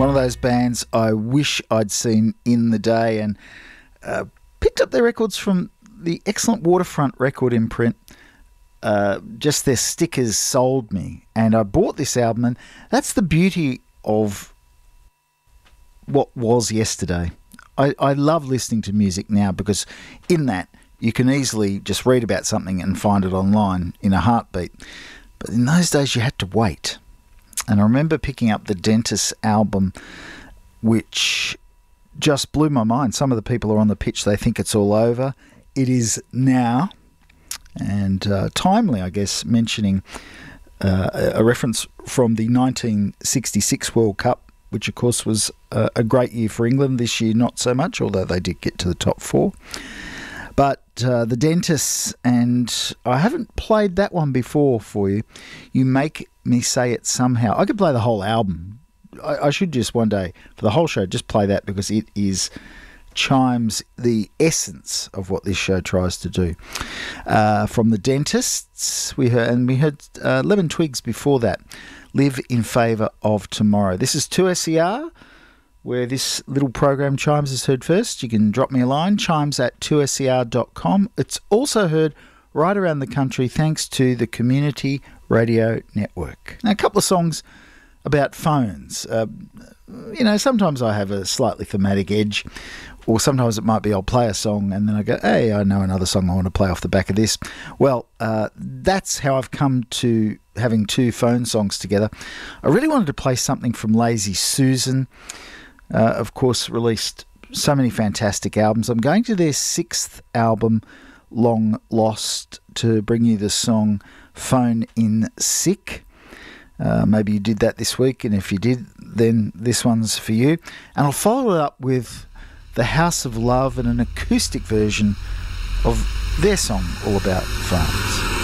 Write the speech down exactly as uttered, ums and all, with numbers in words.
One of those bands I wish I'd seen in the day, and uh, picked up their records from the excellent Waterfront record imprint. Uh, just their stickers sold me, and I bought this album, and that's the beauty of what was yesterday. I, I love listening to music now because in that you can easily just read about something and find it online in a heartbeat. But in those days you had to wait. And I remember picking up the Dentist album, which just blew my mind. Some of the people are on the pitch, they think it's all over. It is now. And uh, timely, I guess, mentioning uh, a reference from the nineteen sixty-six World Cup, which of course was a, a great year for England. This year not so much, although they did get to the top four. But uh, the Dentists, and I haven't played that one before for you. You Make Me Say It Somehow. I could play the whole album. I, I should just one day, for the whole show, just play that because it is chimes the essence of what this show tries to do. Uh, from the Dentists, we heard, and we heard uh, Lemon Twigs before that. Live in Favour of Tomorrow. This is two S E R, where this little program Chimes is heard first. You can drop me a line, chimes at two S E R dot com. It's also heard right around the country thanks to the Community Radio Network. Now, a couple of songs about phones. Uh, you know, sometimes I have a slightly thematic edge, or sometimes it might be I'll play a song and then I go, hey, I know another song I want to play off the back of this. Well, uh, that's how I've come to having two phone songs together. I really wanted to play something from Lazy Susan. Uh, of course, released so many fantastic albums. I'm going to their sixth album, Long Lost, to bring you the song Phone in Sick. Uh, maybe you did that this week, and if you did, then this one's for you. And I'll follow it up with The House of Love and an acoustic version of their song all about phones.